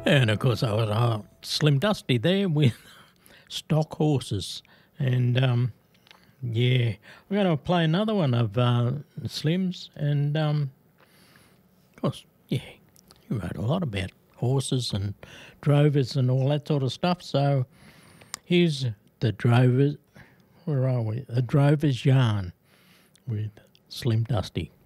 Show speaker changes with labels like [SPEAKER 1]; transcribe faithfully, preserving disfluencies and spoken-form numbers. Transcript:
[SPEAKER 1] And of course, I was uh, Slim Dusty there with stock horses. And um, yeah, we're going to play another one of uh, Slim's. And um, of course, yeah, he wrote a lot about horses and drovers and all that sort of stuff. So here's the Drovers, where are we? The Drover's Yarn with Slim Dusty.